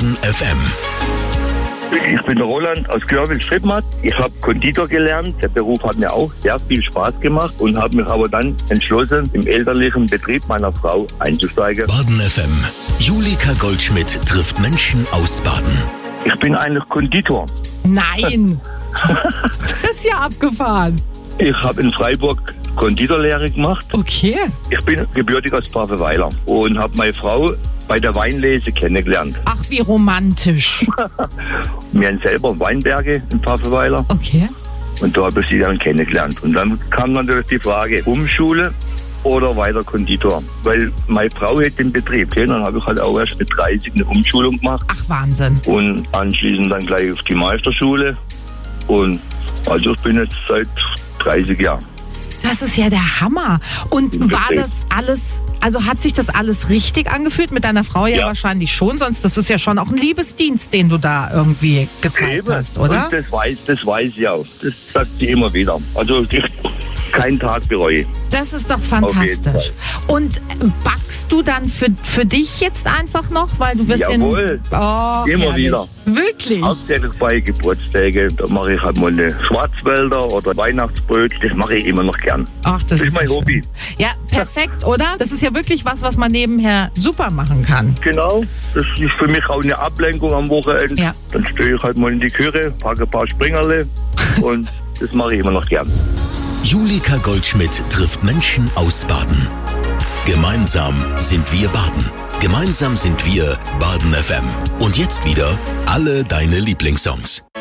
Baden FM. Ich bin der Roland aus Görwitz-Strittmatt. Ich habe Konditor gelernt. Der Beruf hat mir auch sehr viel Spaß gemacht und habe mich aber dann entschlossen, im elterlichen Betrieb meiner Frau einzusteigen. Baden FM. Julika Goldschmidt trifft Menschen aus Baden. Ich bin eigentlich Konditor. Nein! Das ist ja abgefahren. Ich habe in Freiburg Konditorlehre gemacht. Okay. Ich bin gebürtig aus Pfaffenweiler und habe meine Frau bei der Weinlese kennengelernt. Ach, wie romantisch. Wir haben selber Weinberge in Pfaffenweiler Okay. und da habe ich sie dann kennengelernt. Und dann kam natürlich die Frage, Umschule oder weiter Konditor. Weil meine Frau hat den Betrieb. Okay? Dann habe ich halt auch erst mit 30 eine Umschulung gemacht Ach, Wahnsinn. und anschließend dann gleich auf die Meisterschule. Und also ich bin jetzt seit 30 Jahren. Das ist ja der Hammer. Und war Richtig. das alles, also hat sich das alles richtig angefühlt? Mit deiner Frau ja, Ja. wahrscheinlich schon, sonst das ist ja schon auch ein Liebesdienst, den du da irgendwie gezeigt hast, oder? Und das weiß sie auch. Das sagt sie immer wieder. Also ich keinen Tag bereue. Das ist doch Auf jeden fantastisch. Und backst du dann für dich jetzt einfach noch? Weil du wirst Jawohl. Oh, Immer herrlich. wieder. Wirklich? Hauptsächlich bei Geburtstagen, da mache ich halt mal eine Schwarzwälder oder Weihnachtsbrot. Das mache ich immer noch gern. Ach, das Das ist ist mein schön. Hobby. Ja, perfekt, oder? Das ist ja wirklich was man nebenher super machen kann. Genau, das ist für mich auch eine Ablenkung am Wochenende. Ja. Dann stehe ich halt mal in die Küche, packe ein paar Springerle und das mache ich immer noch gern. Julika Goldschmidt trifft Menschen aus Baden. Gemeinsam sind wir Baden. Gemeinsam sind wir Baden FM. Und jetzt wieder alle deine Lieblingssongs.